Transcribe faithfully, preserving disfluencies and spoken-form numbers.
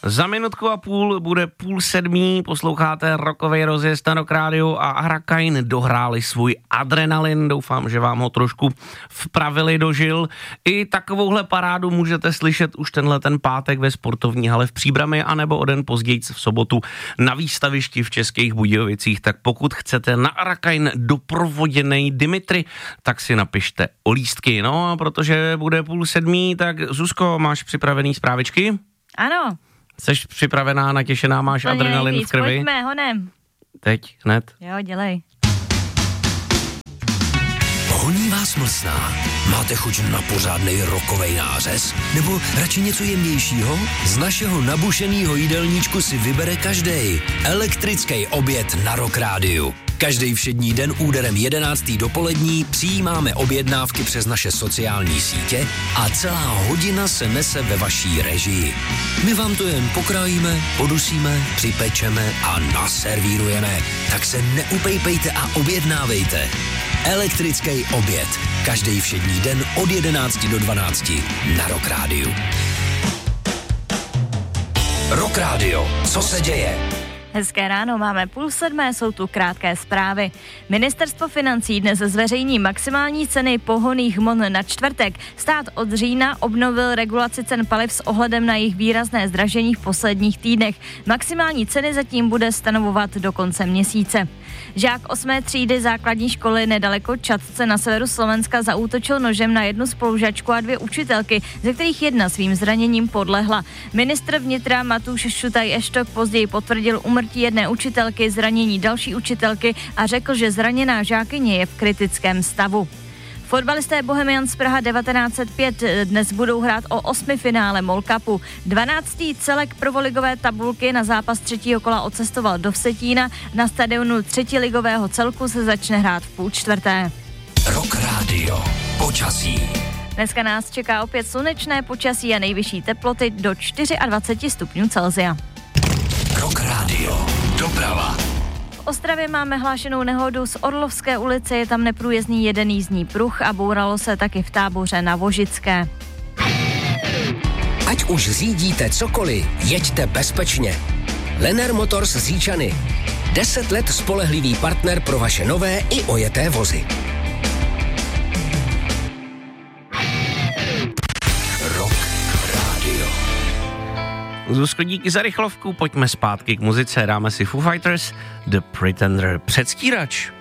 Za minutku a půl bude půl sedmí, posloucháte rockovej rozjezd na Rock Radio a Arakain dohráli svůj adrenalin, doufám, že vám ho trošku vpravili do žil. I takovouhle parádu můžete slyšet už tenhle ten pátek ve sportovní hale v Příbrami, anebo o den později v sobotu na výstavišti v Českých Budějovicích. Tak pokud chcete na Arakain doprovoděnej Dimitri, tak si napište o lístky. No a protože bude půl sedmí, tak Zuzko, máš připravený zprávičky? Ano. Jseš připravená, natěšená, máš Plně adrenalin nejvíc. v krvi? Pojďme, honem. Teď, hned. Jo, dělej. Honí vás mlsná? Máte chuť na pořádnej rockovej nářez? Nebo radši něco jemnějšího? Z našeho nabušenýho jídelníčku si vybere každej. Elektrický oběd na Rock Rádiu. Každý všední den úderem jedenáctý dopolední přijímáme objednávky přes naše sociální sítě a celá hodina se nese ve vaší režii. My vám to jen pokrájíme, podusíme, připečeme a naservírujeme. Tak se neupejpejte a objednávejte. Elektrický oběd. Každý všední den od jedenácti do dvanácti na Rock Rádiu. Rock Radio. Co se děje? Hezké ráno, máme půl sedmé, jsou tu krátké zprávy. Ministerstvo financí dnes zveřejní maximální ceny pohonných hmot na čtvrtek. Stát od října obnovil regulaci cen paliv s ohledem na jejich výrazné zdražení v posledních týdnech. Maximální ceny zatím bude stanovovat do konce měsíce. Žák osmé třídy základní školy nedaleko Čadce na severu Slovenska zaútočil nožem na jednu spolužačku a dvě učitelky, ze kterých jedna svým zraněním podlehla. Ministr vnitra Matúš Šutaj-Eštok později potvrdil úmrtí jedné učitelky, zranění další učitelky a řekl, že zraněná žákyně je v kritickém stavu. Fotbalisté Bohemians Praha devatenáct set pět dnes budou hrát o osmifinále MOL Cupu. dvanáctý celek prvoligové tabulky na zápas třetího kola odcestoval do Vsetína. Na stadionu třetiligového celku se začne hrát v půl čtvrté. Rock Radio. Počasí. Dneska nás čeká opět slunečné počasí a nejvyšší teploty do dvacet čtyři stupňů Celsia. Rock Radio. Doprava. V Ostravě máme hlášenou nehodu z Orlovské ulice, je tam neprůjezdný jeden jízdní pruh a bouralo se taky v Táboře na Vožické. Ať už řídíte cokoliv, jeďte bezpečně. Lenner Motors z Říčany. Deset let spolehlivý partner pro vaše nové i ojeté vozy. Rock Radio. Zuzko, díky za rychlovku, pojďme zpátky k muzice, dáme si Foo Fighters, The Pretender, předstírač.